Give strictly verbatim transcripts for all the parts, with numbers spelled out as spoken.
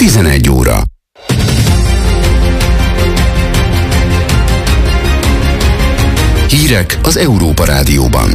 tizenegy óra. Hírek az Európa Rádióban.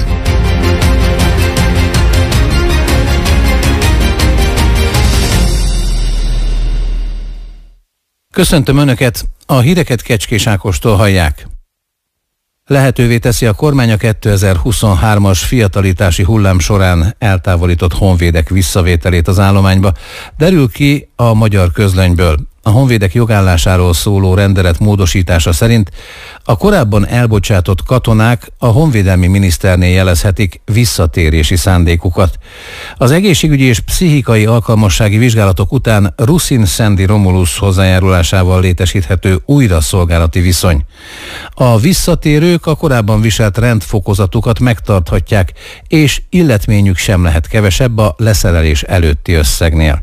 Köszöntöm Önöket, a híreket Kecskés Ákostól hallják. Lehetővé teszi a kormány a kétezer-huszonhármas fiatalítási hullám során eltávolított honvédek visszavételét az állományba, derül ki a Magyar Közlönyből. A honvédek jogállásáról szóló rendelet módosítása szerint a korábban elbocsátott katonák a honvédelmi miniszternél jelezhetik visszatérési szándékukat. Az egészségügyi és pszichikai alkalmassági vizsgálatok után Ruszin Szendi Romulus hozzájárulásával létesíthető újra szolgálati viszony. A visszatérők a korábban viselt rendfokozatukat megtarthatják, és illetményük sem lehet kevesebb a leszerelés előtti összegnél.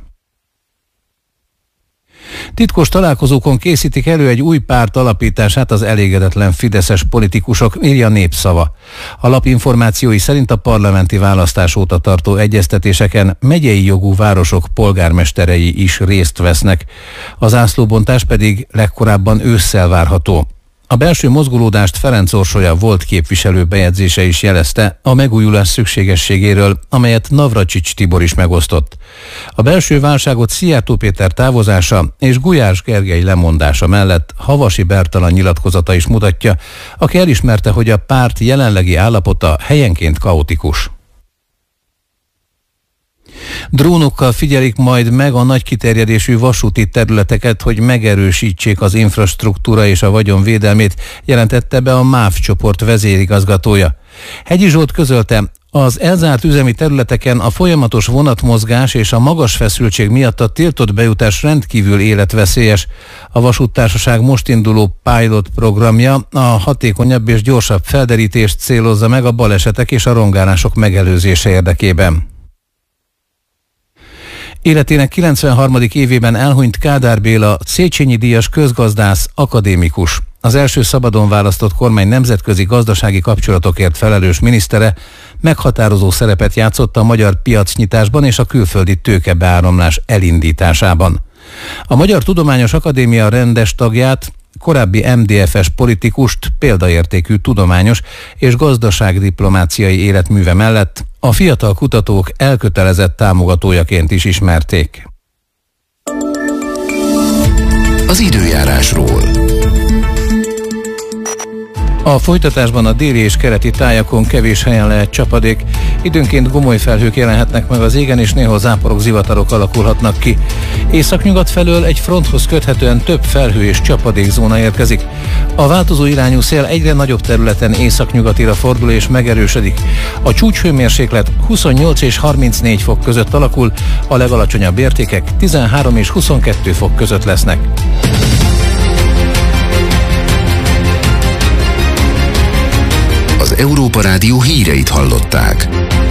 Titkos találkozókon készítik elő egy új párt alapítását az elégedetlen fideszes politikusok, írja Népszava. A lap információi szerint a parlamenti választás óta tartó egyeztetéseken megyei jogú városok polgármesterei is részt vesznek. A zászlóbontás pedig legkorábban ősszel várható. A belső mozgolódást Ferenc Orsolya volt képviselő bejegyzése is jelezte a megújulás szükségességéről, amelyet Navracsics Tibor is megosztott. A belső válságot Szijjártó Péter távozása és Gulyás Gergely lemondása mellett Havasi Bertalan nyilatkozata is mutatja, aki elismerte, hogy a párt jelenlegi állapota helyenként kaotikus. Drónokkal figyelik majd meg a nagy kiterjedésű vasúti területeket, hogy megerősítsék az infrastruktúra és a vagyon védelmét, jelentette be a MÁV csoport vezérigazgatója. Hegyi Zsolt közölte, az elzárt üzemi területeken a folyamatos vonatmozgás és a magas feszültség miatt a tiltott bejutás rendkívül életveszélyes. A vasúttársaság most induló pilot programja a hatékonyabb és gyorsabb felderítést célozza meg a balesetek és a rongálások megelőzése érdekében. Életének kilencvenharmadik évében elhunyt Kádár Béla, Széchenyi díjas közgazdász, akadémikus. Az első szabadon választott kormány nemzetközi gazdasági kapcsolatokért felelős minisztere meghatározó szerepet játszott a magyar piacnyitásban és a külföldi tőkebeáramlás elindításában. A Magyar Tudományos Akadémia rendes tagját, korábbi em dé ef es politikust, példaértékű tudományos és gazdaságdiplomáciai életműve mellett a fiatal kutatók elkötelezett támogatójaként is ismerték. Az időjárásról. A folytatásban a déli és keleti tájakon kevés helyen lehet csapadék, időnként gomoly felhők jelenhetnek meg az égen, és néhol záporok, zivatarok alakulhatnak ki. Északnyugat felől egy fronthoz köthetően több felhő és csapadékzóna érkezik. A változó irányú szél egyre nagyobb területen északnyugatira fordul és megerősödik. A csúcshőmérséklet huszonnyolc és harmincnégy fok között alakul, a legalacsonyabb értékek tizenhárom és huszonkettő fok között lesznek. Az Európa Rádió híreit hallották.